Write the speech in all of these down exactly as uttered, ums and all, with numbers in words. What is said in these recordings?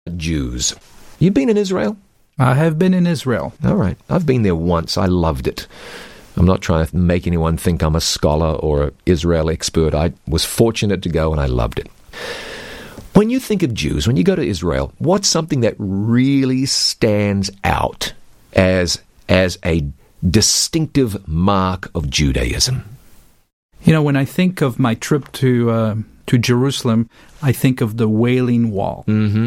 Jews. You've been in Israel? I have been in Israel. All right. I've been there once. I loved it. I'm not trying to make anyone think I'm a scholar or an Israel expert. I was fortunate to go, and I loved it. When you think of Jews, when you go to Israel, what's something that really stands out as, as a distinctive mark of Judaism? You know, when I think of my trip to uh, to Jerusalem, I think of the Wailing Wall. Mm-hmm.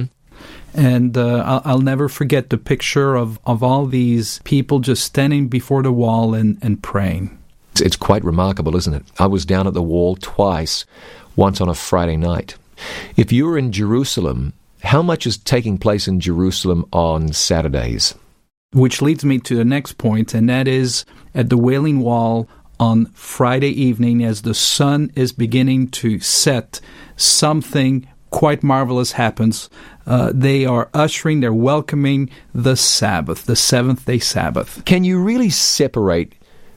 And uh, I'll, I'll never forget the picture of, of all these people just standing before the wall and, and praying. It's, it's quite remarkable, isn't it? I was down at the wall twice, once on a Friday night. If you're in Jerusalem, how much is taking place in Jerusalem on Saturdays? Which leads me to the next point, and that is at the Wailing Wall on Friday evening as the sun is beginning to set, something quite marvelous happens. Uh, they are ushering, they're welcoming the Sabbath, the seventh-day Sabbath. Can you really separate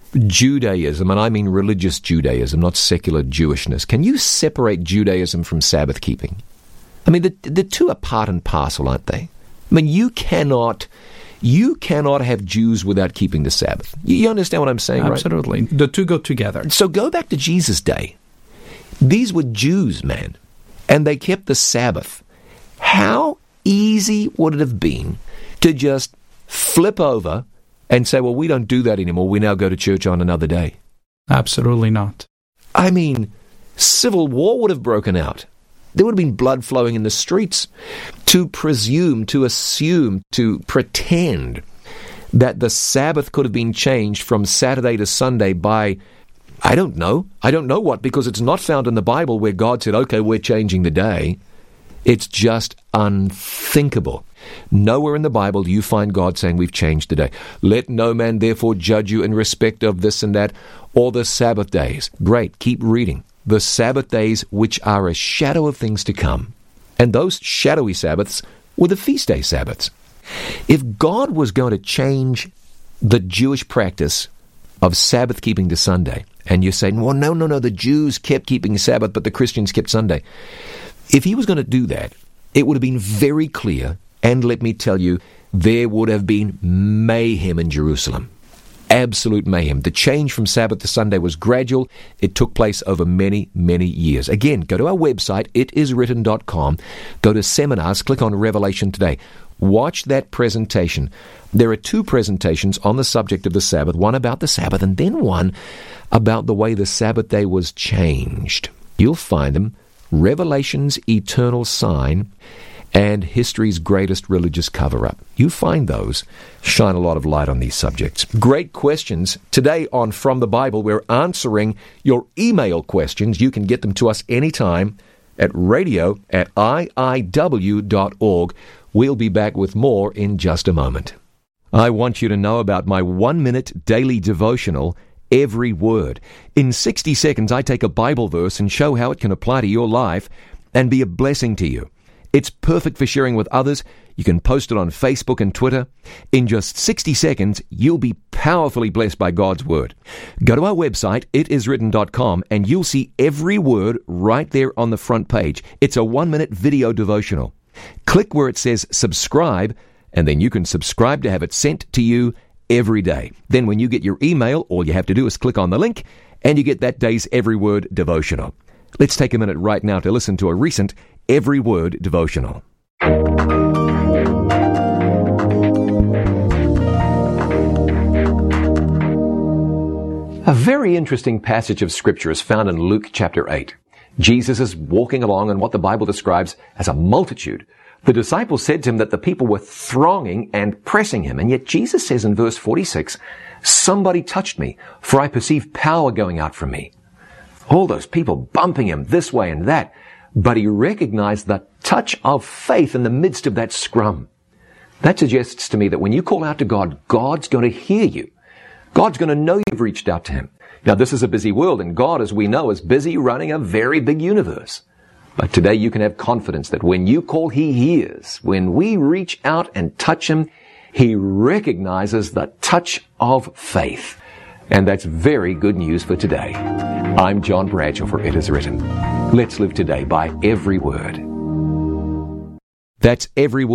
Judaism, and I mean religious Judaism, not secular Jewishness, can you separate Judaism from Sabbath keeping? I mean, the, the two are part and parcel, aren't they? I mean, you cannot... You cannot have Jews without keeping the Sabbath. You understand what I'm saying, right? Absolutely. The two go together. So go back to Jesus' day. These were Jews, man, and they kept the Sabbath. How easy would it have been to just flip over and say, well, we don't do that anymore. We now go to church on another day? Absolutely not. I mean, civil war would have broken out. There would have been blood flowing in the streets. To presume, to assume, to pretend that the Sabbath could have been changed from Saturday to Sunday by, I don't know, I don't know what, because it's not found in the Bible where God said, okay, we're changing the day. It's just unthinkable. Nowhere in the Bible do you find God saying we've changed the day. Let no man therefore judge you in respect of this and that, or the Sabbath days. Great, keep reading. The Sabbath days which are a shadow of things to come. And those shadowy Sabbaths were the feast day Sabbaths. If God was going to change the Jewish practice of Sabbath keeping to Sunday, and you're saying, well, no, no, no, the Jews kept keeping Sabbath, but the Christians kept Sunday. If he was going to do that, it would have been very clear, and let me tell you, there would have been mayhem in Jerusalem. Absolute mayhem. The change from Sabbath to Sunday was gradual. It took place over many, many years. Again, go to our website, it is written dot com. Go to seminars, click on Revelation Today. Watch that presentation. There are two presentations on the subject of the Sabbath, one about the Sabbath and then one about the way the Sabbath day was changed. You'll find them, Revelation's Eternal Sign and History's Greatest Religious Cover-Up. You find those, shine a lot of light on these subjects. Great questions. Today on From the Bible, we're answering your email questions. You can get them to us anytime at radio at I I W dot org. We'll be back with more in just a moment. I want you to know about my one-minute daily devotional, Every Word. In sixty seconds, I take a Bible verse and show how it can apply to your life and be a blessing to you. It's perfect for sharing with others. You can post it on Facebook and Twitter. In just sixty seconds, you'll be powerfully blessed by God's Word. Go to our website, it is written dot com, and you'll see every word right there on the front page. It's a one-minute video devotional. Click where it says subscribe, and then you can subscribe to have it sent to you every day. Then when you get your email, all you have to do is click on the link, and you get that day's Every Word devotional. Let's take a minute right now to listen to a recent Every Word devotional. A very interesting passage of Scripture is found in Luke chapter eight. Jesus is walking along in what the Bible describes as a multitude. The disciples said to him that the people were thronging and pressing him, and yet Jesus says in verse forty-six, "Somebody touched me, for I perceive power going out from me." All those people bumping him this way and that, but he recognized the touch of faith in the midst of that scrum. That suggests to me that when you call out to God, God's going to hear you. God's going to know you've reached out to him. Now, this is a busy world, and God, as we know, is busy running a very big universe. But today you can have confidence that when you call, he hears. When we reach out and touch him, he recognizes the touch of faith. And that's very good news for today. I'm John Bradshaw for It Is Written. Let's live today by every word. That's every word